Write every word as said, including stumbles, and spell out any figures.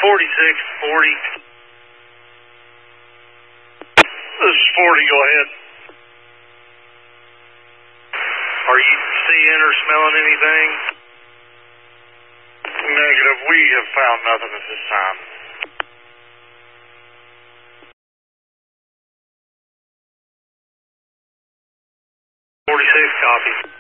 forty-six, forty. This is forty, go ahead. Are you seeing or smelling anything? Negative, we have found nothing at this time. forty-six, copy.